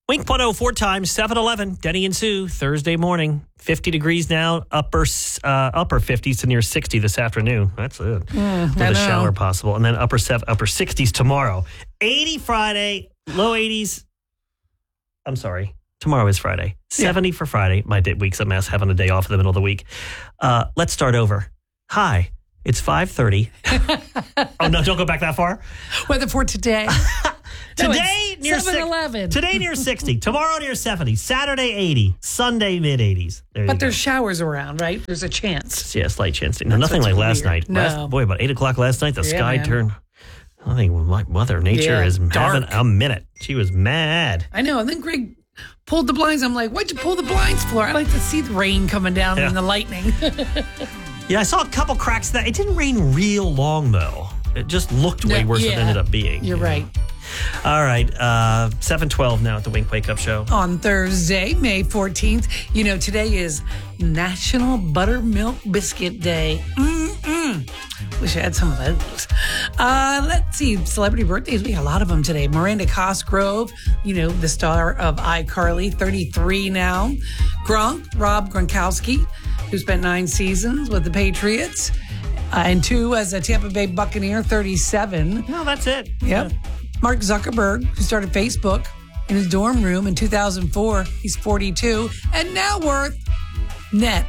Wink 104 times 7-Eleven, Denny and Sue, Thursday morning. 50 degrees now, upper 50s to near 60 this afternoon. That's it. With a shower possible. And then upper 60s tomorrow. 80 Friday, low 80s. I'm sorry. Tomorrow is Friday. 70 for Friday. My week's a mess, having a day off in the middle of the week. Let's start over. Hi, it's 5:30. Oh, no, don't go back that far. Weather for today. Today near 7-Eleven. Today near 60. Tomorrow near 70. Saturday 80. Sunday mid 80s. But there's showers around, right? There's a chance. Yeah, slight chance. No, nothing like last night. No. About 8 o'clock last night, the sky turned. I think Mother Nature is dark. having a minute. She was mad. I know. And then Greg pulled the blinds. I'm like, why'd you pull the blinds for? I like to see the rain coming down and the lightning. Yeah, I saw a couple cracks. It didn't rain real long, though. It just looked way worse than it ended up being. You're right. All right, 7:12 now at the Wink Wake Up Show. On Thursday, May 14th, today is National Buttermilk Biscuit Day. Wish I had some of those. Let's see, celebrity birthdays. We got a lot of them today. Miranda Cosgrove, the star of iCarly, 33 now. Rob Gronkowski, who spent 9 seasons with the Patriots. And 2 as a Tampa Bay Buccaneer, 37. No, that's it. Yep. Mark Zuckerberg, who started Facebook in his dorm room in 2004. He's 42 and now worth net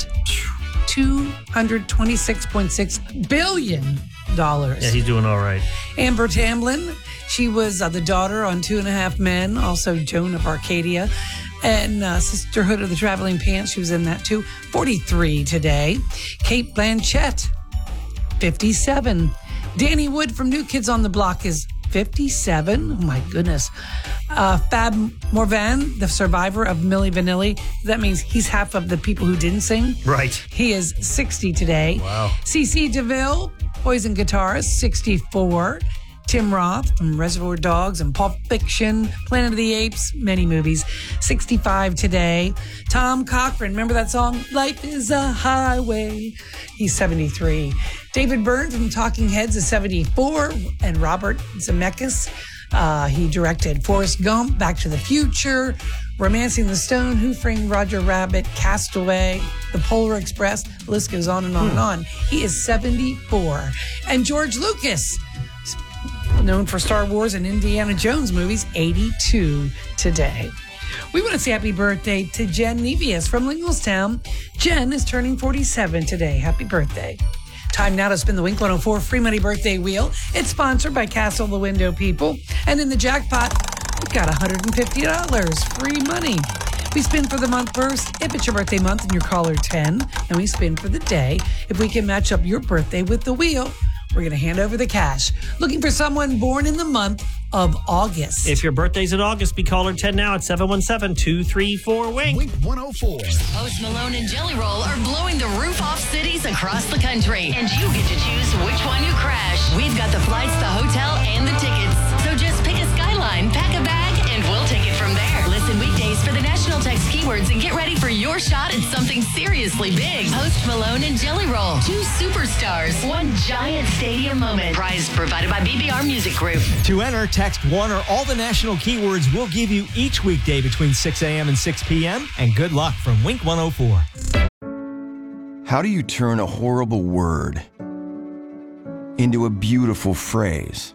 $226.6 billion. Yeah, he's doing all right. Amber Tamblyn, she was the daughter on 2.5 Men, also Joan of Arcadia. And Sisterhood of the Traveling Pants, she was in that too. 43 today. Kate Blanchett, 57. Danny Wood from New Kids on the Block is 57. Oh, my goodness. Fab Morvan, the survivor of Milli Vanilli. That means he's half of the people who didn't sing. Right. He is 60 today. Wow. CeCe DeVille, Poison guitarist, 64. Tim Roth from Reservoir Dogs and Pulp Fiction, Planet of the Apes, many movies, 65 today. Tom Cochran, remember that song? Life is a Highway. He's 73. David Byrne from Talking Heads is 74. And Robert Zemeckis, he directed Forrest Gump, Back to the Future, Romancing the Stone, Who Framed Roger Rabbit, Castaway, The Polar Express. The list goes on and on and on. He is 74. And George Lucas, known for Star Wars and Indiana Jones movies, 82 today. We want to say happy birthday to Jen Nevius from Linglestown. Jen is turning 47 today. Happy birthday. Time now to spin the Wink 104 Free Money Birthday Wheel. It's sponsored by Castle the Window People. And in the jackpot, we've got $150 free money. We spin for the month first if it's your birthday month and you're caller 10. And we spin for the day if we can match up your birthday with the wheel. We're going to hand over the cash. Looking for someone born in the month of August. If your birthday's in August, be caller 10 now at 717-234-WINK. Wink 104. Post Malone and Jelly Roll are blowing the roof off cities across the country. And you get to choose which one you crash. We've got the flights, the hotel, and the tickets. So just pick a Skyline, pack a bag, and we'll take it from there. Listen weekdays for the national text keywords and get ready for your shot at something seriously big. Post Malone and Jelly Roll. 2 superstars. 1 giant stadium moment. Prize provided by BBR Music Group. To enter, text 1 or all the national keywords we'll give you each weekday between 6 a.m. and 6 p.m. And good luck from Wink 104. How do you turn a horrible word into a beautiful phrase?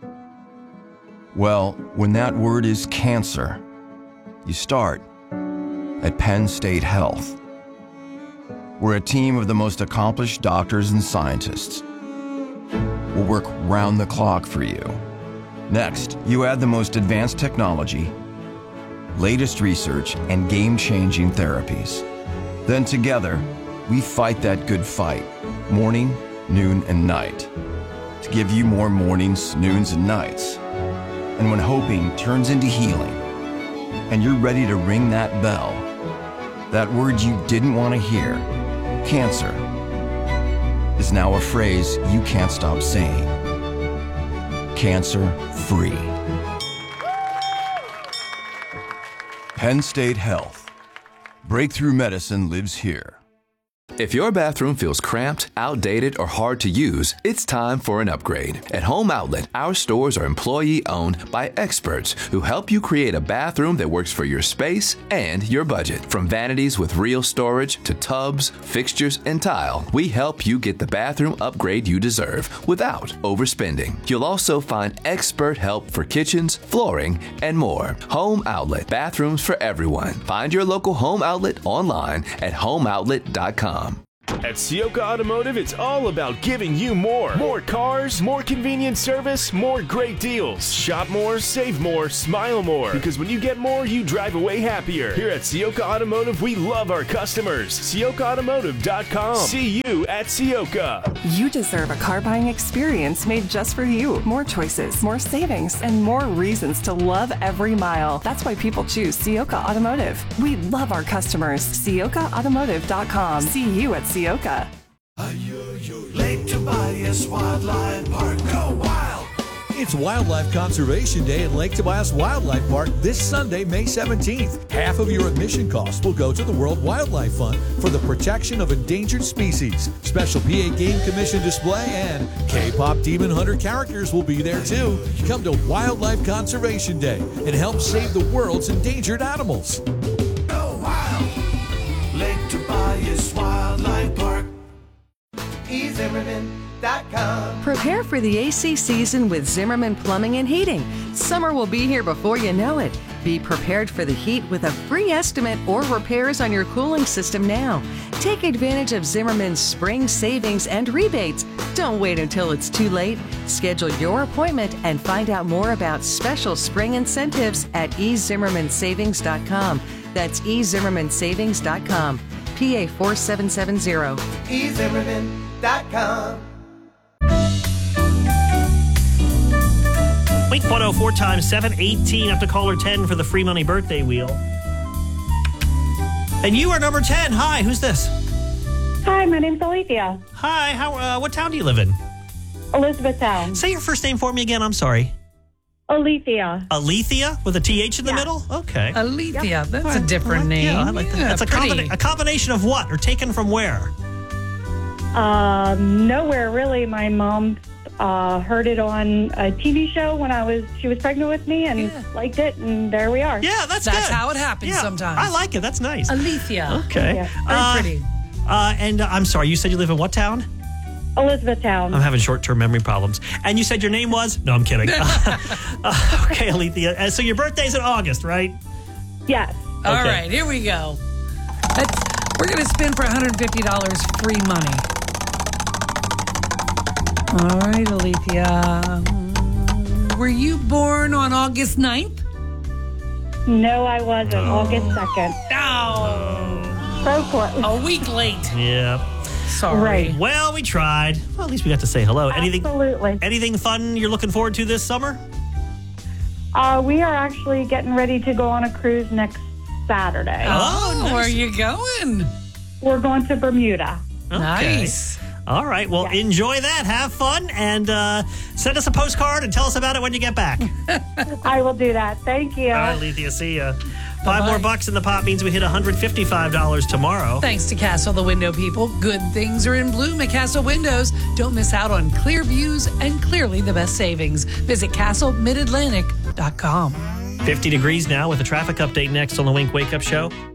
Well, when that word is cancer, you start at Penn State Health. We're a team of the most accomplished doctors and scientists. We'll work round the clock for you. Next, you add the most advanced technology, latest research, and game-changing therapies. Then together, we fight that good fight, morning, noon, and night, to give you more mornings, noons, and nights. And when hoping turns into healing, and you're ready to ring that bell, that word you didn't want to hear, cancer, is now a phrase you can't stop saying. Cancer-free. Penn State Health. Breakthrough medicine lives here. If your bathroom feels cramped, outdated, or hard to use, it's time for an upgrade. At Home Outlet, our stores are employee-owned by experts who help you create a bathroom that works for your space and your budget. From vanities with real storage to tubs, fixtures, and tile, we help you get the bathroom upgrade you deserve without overspending. You'll also find expert help for kitchens, flooring, and more. Home Outlet, bathrooms for everyone. Find your local Home Outlet online at homeoutlet.com. At Ciocca Automotive, it's all about giving you more. More cars, more convenient service, more great deals. Shop more, save more, smile more. Because when you get more, you drive away happier. Here at Ciocca Automotive, we love our customers. CioccaAutomotive.com. See you at Ciocca. You deserve a car buying experience made just for you. More choices, more savings, and more reasons to love every mile. That's why people choose Ciocca Automotive. We love our customers. CioccaAutomotive.com. See you at Ciocca. Lake Tobias Wildlife Park. Go wild! It's Wildlife Conservation Day at Lake Tobias Wildlife Park this Sunday, May 17th. Half of your admission costs will go to the World Wildlife Fund for the protection of endangered species. Special PA Game Commission display and K-pop Demon Hunter characters will be there too. Come to Wildlife Conservation Day and help save the world's endangered animals. Go wild! Lake Tobias Wildlife Park. eZimmerman.com. Prepare for the AC season with Zimmerman Plumbing and Heating. Summer will be here before you know it. Be prepared for the heat with a free estimate or repairs on your cooling system now. Take advantage of Zimmerman's spring savings and rebates. Don't wait until it's too late. Schedule your appointment and find out more about special spring incentives at eZimmermanSavings.com. That's eZimmermanSavings.com. PA 4770. eZimmerman.com. Wink 104 times 718 up to caller 10 for the free money birthday wheel. And you are number 10. Hi, who's this? Hi, my name's Alethea. Hi, what town do you live in? Elizabethtown. Say your first name for me again. I'm sorry. Alethea. Alethea with a TH in the middle? Okay. Alethea, that's a different name. Yeah, I like that. That's a combination of what? Or taken from where? Nowhere, really. My mom heard it on a TV show when she was pregnant with me and liked it, and there we are. Yeah, that's how it happens sometimes. I like it. That's nice. Alethea. Okay. Yeah. Very pretty. And I'm sorry, you said you live in what town? Elizabethtown. I'm having short-term memory problems. And you said your name was? No, I'm kidding. Okay, Alethea. So your birthday's in August, right? Yes. All right, here we go. We're going to spin for $150 free money. All right, Alethea. Were you born on August 9th? No, I wasn't. August 2nd. No. So close. A week late. Yeah. Sorry. Right. Well, we tried. Well, at least we got to say hello. Absolutely. Anything fun you're looking forward to this summer? We are actually getting ready to go on a cruise next Saturday. Oh, nice. Where are you going? We're going to Bermuda. Okay. Nice. All right. Well, enjoy that. Have fun. And send us a postcard and tell us about it when you get back. I will do that. Thank you. All right, Alethea. See ya. $5 more bucks in the pot means we hit $155 tomorrow. Thanks to Castle the Window people. Good things are in bloom at Castle Windows. Don't miss out on clear views and clearly the best savings. Visit CastleMidAtlantic.com. 50 degrees now with a traffic update next on the Wink Wake Up Show.